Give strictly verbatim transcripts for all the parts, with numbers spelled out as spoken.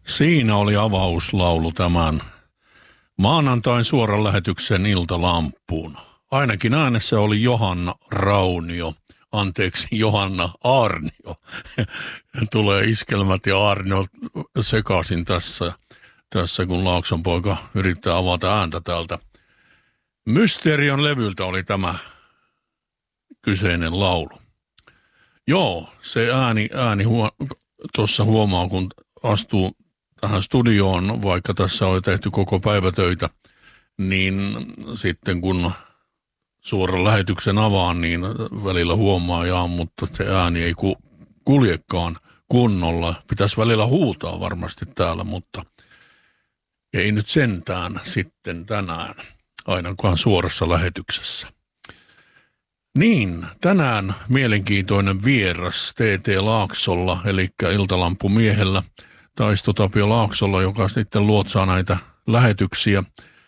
Siinä oli avauslaulu tämän maanantain suoran lähetyksen iltalampuun. Ainakin äänessä oli Johanna Raunio, anteeksi Johanna Aarnio. Tulee iskelmät ja Aarnio sekaisin tässä, tässä kun Laakson poika yrittää avata ääntä täältä. Mysterion levyltä oli tämä kyseinen laulu. Joo, se ääni, ääni huo, tuossa huomaa, kun astuu tähän studioon, vaikka tässä on tehty koko päivä töitä, niin sitten kun suoran lähetyksen avaan, niin välillä huomaa jaa, mutta se ääni ei kuljekaan kunnolla. Pitäisi välillä huutaa varmasti täällä, mutta ei nyt sentään sitten tänään, ainakaan suorassa lähetyksessä. Niin, tänään mielenkiintoinen vieras T T Laaksolla, eli Iltalampumiehellä, Taisto Tapio Laaksolla, joka sitten luotsaa näitä lähetyksiä,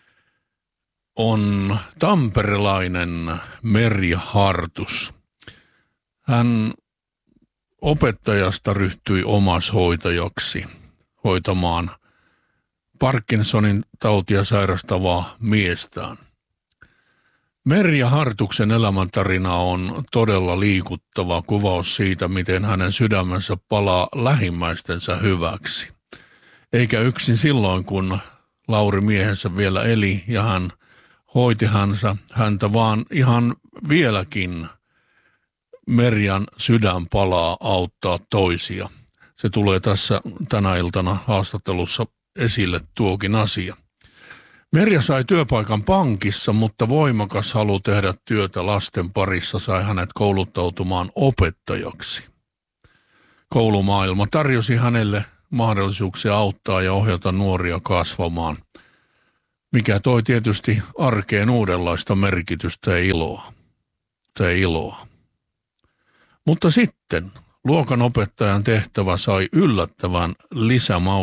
on tamperelainen Merja Hartus. Hän opettajasta ryhtyi omaishoitajaksi hoitamaan Parkinsonin tautia sairastavaa miestään. Merja Hartuksen elämäntarina on todella liikuttava kuvaus siitä, miten hänen sydämensä palaa lähimmäistensä hyväksi. Eikä yksin silloin, kun Lauri miehensä vielä eli ja hän hoiti hänsä, häntä, vaan ihan vieläkin Merjan sydän palaa auttaa toisia. Se tulee tässä tänä iltana haastattelussa esille tuokin asia. Merja sai työpaikan pankissa, mutta voimakas halu tehdä työtä lasten parissa sai hänet kouluttautumaan opettajaksi. Koulumaailma tarjosi hänelle mahdollisuuksia auttaa ja ohjata nuoria kasvamaan, mikä toi tietysti arkeen uudenlaista merkitystä ja iloa. Ja iloa. Mutta sitten luokanopettajan tehtävä sai yllättävän lisämaun